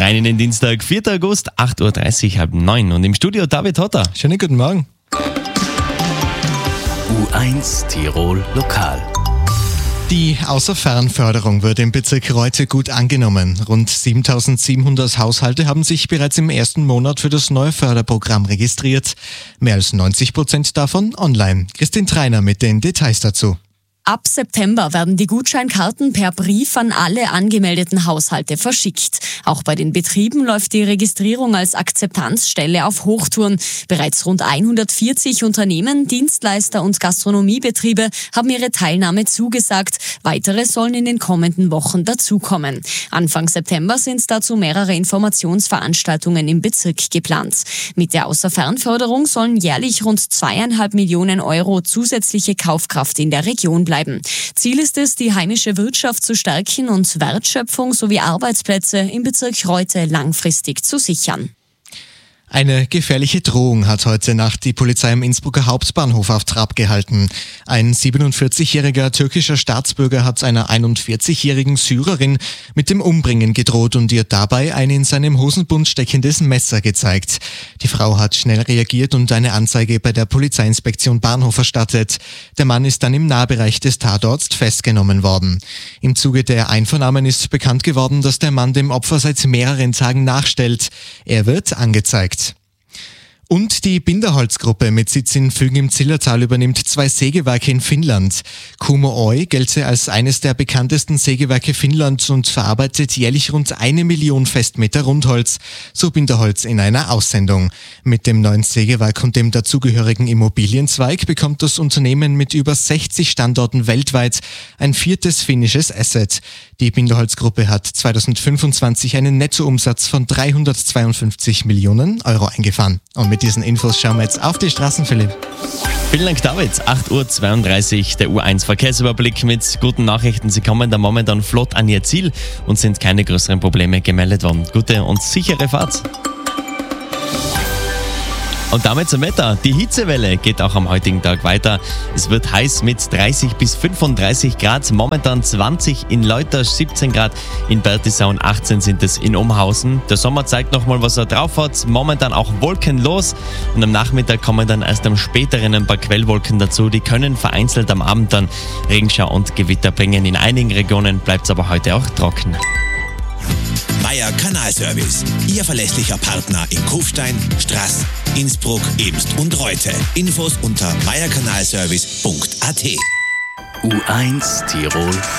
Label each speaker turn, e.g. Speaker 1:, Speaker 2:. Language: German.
Speaker 1: Rein in den Dienstag, 4. August, 8.30 Uhr, halb 9. Und im Studio David Hotter.
Speaker 2: Schönen guten Morgen.
Speaker 3: U1 Tirol Lokal.
Speaker 2: Die Außerfernförderung wird im Bezirk Reute gut angenommen. Rund 7.700 Haushalte haben sich bereits im ersten Monat für das neue Förderprogramm registriert. Mehr als 90% davon online. Christine Treiner mit den Details dazu.
Speaker 4: Ab September werden die Gutscheinkarten per Brief an alle angemeldeten Haushalte verschickt. Auch bei den Betrieben läuft die Registrierung als Akzeptanzstelle auf Hochtouren. Bereits rund 140 Unternehmen, Dienstleister und Gastronomiebetriebe haben ihre Teilnahme zugesagt. Weitere sollen in den kommenden Wochen dazukommen. Anfang September sind dazu mehrere Informationsveranstaltungen im Bezirk geplant. Mit der Außerfernförderung sollen jährlich rund 2,5 Millionen Euro zusätzliche Kaufkraft in der Region bleiben. Ziel ist es, die heimische Wirtschaft zu stärken und Wertschöpfung sowie Arbeitsplätze im Bezirk Reute langfristig zu sichern.
Speaker 2: Eine gefährliche Drohung hat heute Nacht die Polizei am Innsbrucker Hauptbahnhof auf Trab gehalten. Ein 47-jähriger türkischer Staatsbürger hat einer 41-jährigen Syrerin mit dem Umbringen gedroht und ihr dabei ein in seinem Hosenbund steckendes Messer gezeigt. Die Frau hat schnell reagiert und eine Anzeige bei der Polizeiinspektion Bahnhof erstattet. Der Mann ist dann im Nahbereich des Tatorts festgenommen worden. Im Zuge der Einvernahmen ist bekannt geworden, dass der Mann dem Opfer seit mehreren Tagen nachstellt. Er wird angezeigt. Und die Binderholzgruppe mit Sitz in Fügen im Zillertal übernimmt 2 Sägewerke in Finnland. Kumo Oy gelte als eines der bekanntesten Sägewerke Finnlands und verarbeitet jährlich rund 1 Million Festmeter Rundholz, so Binderholz in einer Aussendung. Mit dem neuen Sägewerk und dem dazugehörigen Immobilienzweig bekommt das Unternehmen mit über 60 Standorten weltweit ein 4. finnisches Asset. Die Binderholzgruppe hat 2025 einen Nettoumsatz von 352 Millionen Euro eingefahren. Und mit diesen Infos schauen wir jetzt auf die Straßen, Philipp.
Speaker 1: Vielen Dank, David. 8.32 Uhr, der U1 Verkehrsüberblick mit guten Nachrichten. Sie kommen da momentan flott an ihr Ziel und sind keine größeren Probleme gemeldet worden. Gute und sichere Fahrt. Und damit zum Wetter. Die Hitzewelle geht auch am heutigen Tag weiter. Es wird heiß mit 30 bis 35 Grad. Momentan 20 in Leutasch, 17 Grad in Bertisau und 18 sind es in Umhausen. Der Sommer zeigt nochmal, was er drauf hat. Momentan auch wolkenlos. Und am Nachmittag kommen dann erst am späteren ein paar Quellwolken dazu. Die können vereinzelt am Abend dann Regenschau und Gewitter bringen. In einigen Regionen bleibt es aber heute auch trocken.
Speaker 3: Meier Kanalservice. Ihr verlässlicher Partner in Kufstein, Straß, Innsbruck, Ebst und Reute. Infos unter meierkanalservice.at. U1 Tirol